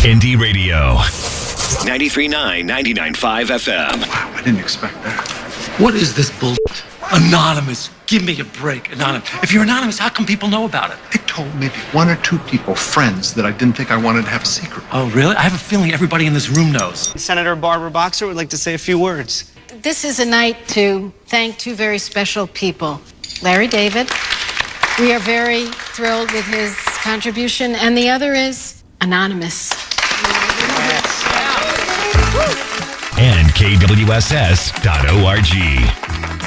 Indie Radio. 93.9, 99.5 FM. Wow, I didn't expect that. What is this bullshit? Anonymous. Give me a break, Anonymous. If you're anonymous, how come people know about it? I told maybe one or two people, friends, that I didn't think I wanted to have a secret. Oh, really? I have a feeling everybody in this room knows. Senator Barbara Boxer would like to say a few words. This is a night to thank two very special people. Larry David. We are very thrilled with his contribution. And the other is Anonymous. And KWSS.org.